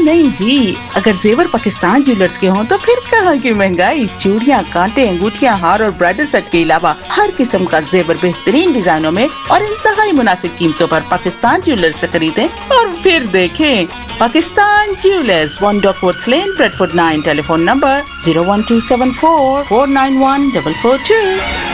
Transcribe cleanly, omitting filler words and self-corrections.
नहीं जी, अगर जेवर पाकिस्तान ज्वेलर्स के हों तो फिर कहाँ की महंगाई। चूड़ियाँ, कांटे, अंगूठियाँ, हार और ब्राइडल सेट के अलावा हर किस्म का जेवर बेहतरीन डिजाइनों में और इंतहाई मुनासिब कीमतों पर पाकिस्तान ज्वेलर्स से खरीदें और फिर देखें। Pakistan jewellers, 1 Duckworth Lane, Bradford 9, telephone number 01274 491 442।